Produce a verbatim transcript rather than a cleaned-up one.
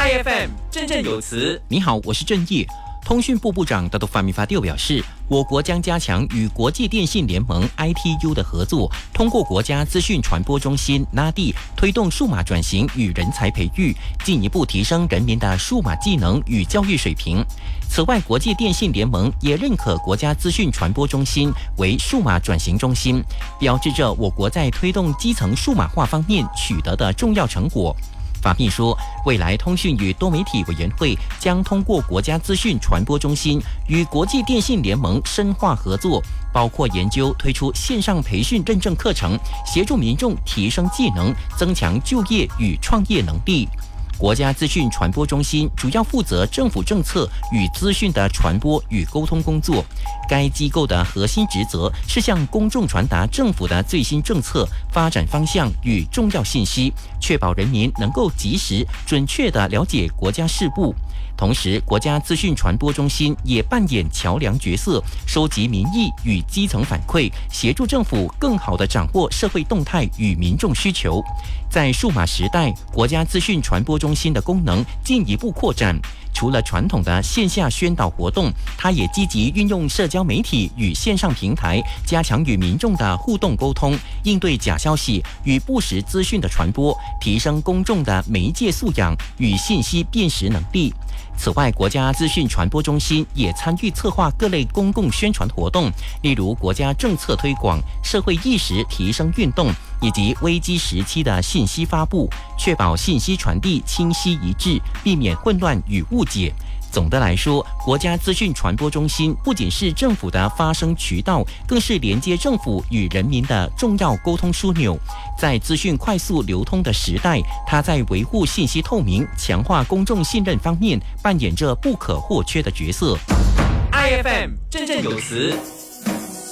I F M 振振有词。 你好，我是郑毅。通讯部部长 Dato Fahmi Fadil 表示，我国将加强与国际电信联盟 I T U 的合作，通过国家资讯传播中心 N A D I 推动数码转型与人才培育，进一步提升人民的数码技能与教育水平。此外，国际电信联盟也认可国家资讯传播中心为数码转型中心，标志着我国在推动基层数码化方面取得的重要成果。法密说，未来通讯与多媒体委员会将通过国家资讯传播中心与国际电信联盟深化合作，包括研究推出线上培训认证课程，协助民众提升技能，增强就业与创业能力。国家资讯传播中心主要负责政府政策与资讯的传播与沟通工作。该机构的核心职责是向公众传达政府的最新政策、发展方向与重要信息，确保人民能够及时、准确地了解国家事务。同时，国家资讯传播中心也扮演桥梁角色，收集民意与基层反馈，协助政府更好地掌握社会动态与民众需求。在数码时代，国家资讯传播中心的功能进一步扩展。除了传统的线下宣导活动，它也积极运用社交媒体与线上平台，加强与民众的互动沟通，应对假消息与不实资讯的传播，提升公众的媒介素养与信息辨识能力。此外，国家资讯传播中心也参与策划各类公共宣传活动，例如国家政策推广、社会意识提升运动以及危机时期的信息发布，确保信息传递清晰一致，避免混乱与误解。总的来说，国家资讯传播中心不仅是政府的发声渠道，更是连接政府与人民的重要沟通枢纽。在资讯快速流通的时代，它在维护信息透明、强化公众信任方面扮演着不可或缺的角色。 I F M 振振有词。